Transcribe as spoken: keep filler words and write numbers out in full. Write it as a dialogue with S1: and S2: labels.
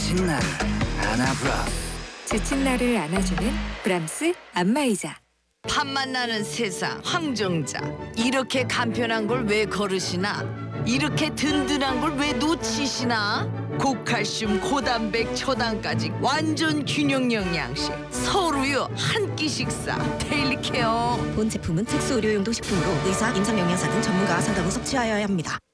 S1: 지친 나를 안아브라.
S2: 지친 나를 안아주는 브람스 안마의자.
S3: 팥맛 나는 세상 황정자. 이렇게 간편한 걸 왜 거르시나? 이렇게 든든한 걸 왜 놓치시나? 고칼슘, 고단백, 초당까지 완전 균형 영양식. 서울우유 한 끼 식사 데일리 케어.
S4: 본 제품은 특수 의료용도 식품으로 의사, 임상영양사 등 전문가가 상담 후 섭취하여야 합니다.